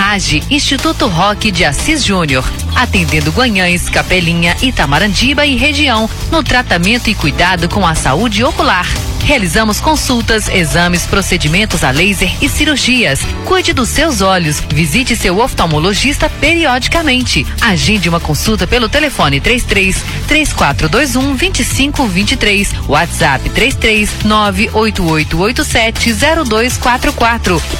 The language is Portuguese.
RAGE, Instituto Roque de Assis Júnior, atendendo Guanhães, Capelinha, Itamarandiba e região, no tratamento e cuidado com a saúde ocular. Realizamos consultas, exames, procedimentos a laser e cirurgias. Cuide dos seus olhos. Visite seu oftalmologista periodicamente. Agende uma consulta pelo telefone 33-3421-2523. WhatsApp 33-98887-0244.